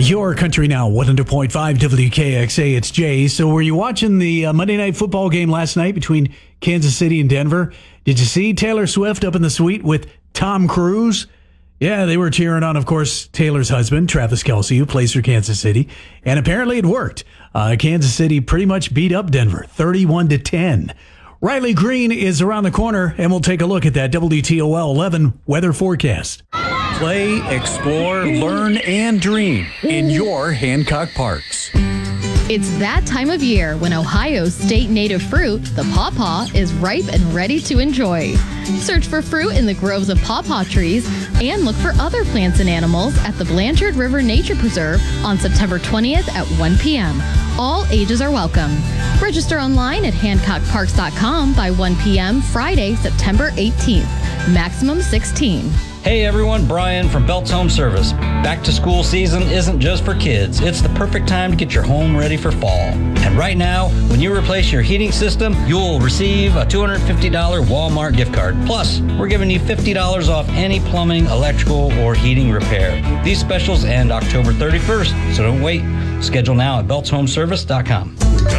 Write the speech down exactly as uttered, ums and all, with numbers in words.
Your Country Now, one hundred point five W K X A. It's Jay. So were you watching the uh, Monday Night Football game last night between Kansas City and Denver? Did you see Taylor Swift up in the suite with Tom Cruise? Yeah, they were cheering on, of course, Taylor's husband, Travis Kelce, who plays for Kansas City. And apparently it worked. Uh, Kansas City pretty much beat up Denver, thirty-one to ten. Riley Green is around the corner, and we'll take a look at that W T O L eleven weather forecast. Play, explore, learn, and dream in your Hancock Parks. It's that time of year when Ohio's state native fruit, the pawpaw, is ripe and ready to enjoy. Search for fruit in the groves of pawpaw trees and look for other plants and animals at the Blanchard River Nature Preserve on September twentieth at one p.m. All ages are welcome. Register online at hancock parks dot com by one p.m. Friday, September eighteenth. Maximum sixteen. Hey everyone, Brian from Belts Home Service. Back to school season isn't just for kids. It's the perfect time to get your home ready for fall. And right now, when you replace your heating system, you'll receive a two hundred fifty dollars Walmart gift card. Plus, we're giving you fifty dollars off any plumbing, electrical, or heating repair. These specials end October thirty-first, so don't wait. Schedule now at belts home service dot com.